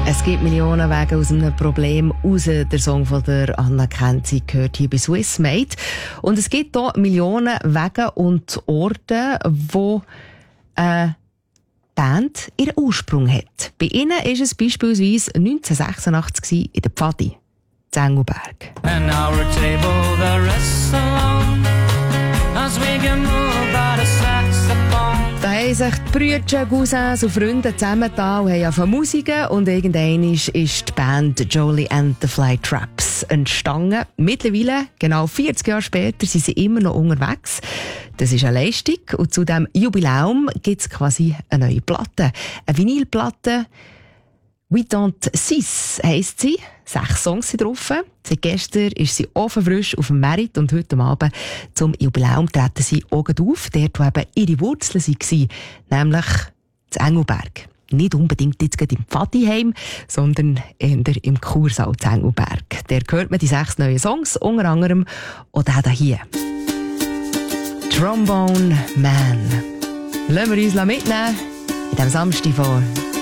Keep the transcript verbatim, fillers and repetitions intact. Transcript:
Es gibt Millionen Wege aus einem Problem raus. Der Song von der Anna Kenzie gehört hier bei Swiss Made. Und es gibt hier Millionen Wege und Orte, wo eine Band ihren Ursprung hat. Bei ihnen war es beispielsweise neunzehnhundertsechsundachtzig in der Pfadi, in Engelberg. And our table the rest alone as we get moved by the saxophone. Da haben sich die Brüder, Cousins und Freunde zusammengetan und haben angefangen Musiken. Und irgendwann ist die Band Jolie and the Fly Traps entstanden. Mittlerweile, genau vierzig Jahre später, sind sie immer noch unterwegs. Das ist eine Leistung. Und zu diesem Jubiläum gibt es quasi eine neue Platte. Eine Vinylplatte. huitante six heisst sie. Sechs Songs sind drauf. Seit gestern ist sie offen frisch auf dem Merit und heute Abend zum Jubiläum treten sie auch auf, dort wo eben ihre Wurzeln waren, nämlich zu Engelberg. Nicht unbedingt jetzt gerade im Pfadiheim, sondern eher im Kursaal zu Engelberg. Der hört man die sechs neuen Songs, unter anderem auch der hier. Trombone Man. Lassen wir uns mitnehmen in diesem Samstag vor